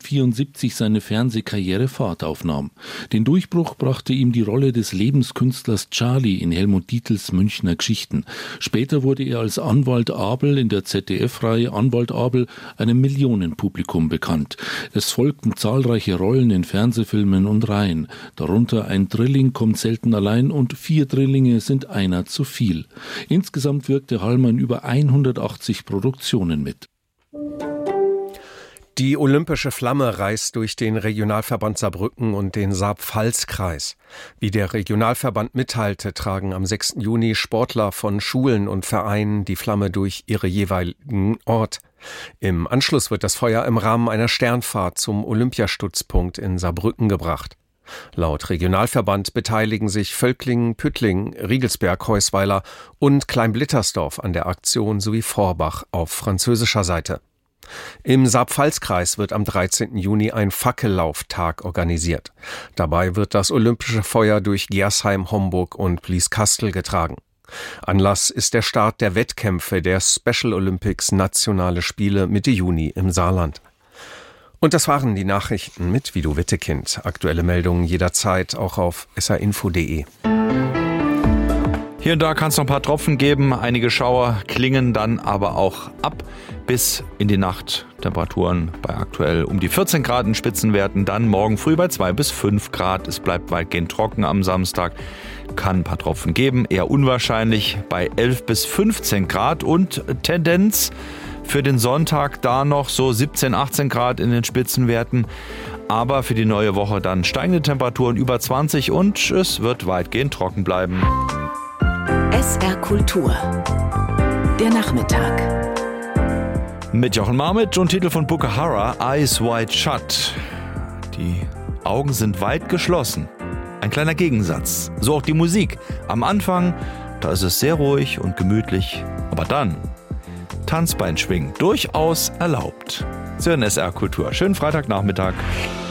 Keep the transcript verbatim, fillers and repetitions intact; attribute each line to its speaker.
Speaker 1: neunzehnhundertvierundsiebzig seine Fernsehkarriere Fahrt aufnahm. Den Durchbruch brachte ihm die Rolle des Lebenskünstlers Charlie in Helmut Dietls Münchner Geschichten. Später wurde er als Anwalt Abel in der Z D F-Reihe Anwalt Abel einem Millionenpublikum bekannt. Es folgten zahlreiche Rollen in Fernsehfilmen und Reihen, darunter Ein Drilling kommt selten allein und Vier Drillinge sind einer zu viel. Insgesamt wirkte Halmer in über hundertachtzig Produktionen mit.
Speaker 2: Die olympische Flamme reißt durch den Regionalverband Saarbrücken und den Saar-Pfalz-Kreis. Wie der Regionalverband mitteilte, tragen am sechsten Juni Sportler von Schulen und Vereinen die Flamme durch ihre jeweiligen Ort. Im Anschluss wird das Feuer im Rahmen einer Sternfahrt zum Olympiastützpunkt in Saarbrücken gebracht. Laut Regionalverband beteiligen sich Völklingen, Püttlingen, Riegelsberg, Heusweiler und Kleinblittersdorf an der Aktion sowie Forbach auf französischer Seite. Im Saar-Pfalz-Kreis wird am dreizehnten Juni ein Fackellauftag organisiert. Dabei wird das olympische Feuer durch Gersheim, Homburg und Blieskastel getragen. Anlass ist der Start der Wettkämpfe der Special Olympics Nationale Spiele Mitte Juni im Saarland. Und das waren die Nachrichten mit Guido Wittekind. Aktuelle Meldungen jederzeit auch auf s r info punkt d e.
Speaker 3: Hier und da kann es noch ein paar Tropfen geben. Einige Schauer klingen dann aber auch ab bis in die Nacht. Temperaturen bei aktuell um die vierzehn Grad in Spitzenwerten. Dann morgen früh bei zwei bis fünf Grad. Es bleibt weitgehend trocken am Samstag. Kann ein paar Tropfen geben. Eher unwahrscheinlich bei elf bis fünfzehn Grad. Und Tendenz für den Sonntag da noch so siebzehn, achtzehn Grad in den Spitzenwerten. Aber für die neue Woche dann steigende Temperaturen über zwanzig und es wird weitgehend trocken bleiben.
Speaker 4: S R Kultur. Der Nachmittag.
Speaker 3: Mit Jochen Marmit und Titel von Bukahara, Eyes Wide Shut. Die Augen sind weit geschlossen. Ein kleiner Gegensatz. So auch die Musik. Am Anfang, da ist es sehr ruhig und gemütlich. Aber dann, Tanzbein schwingen, durchaus erlaubt. Sie hören S R Kultur. Schönen Freitagnachmittag.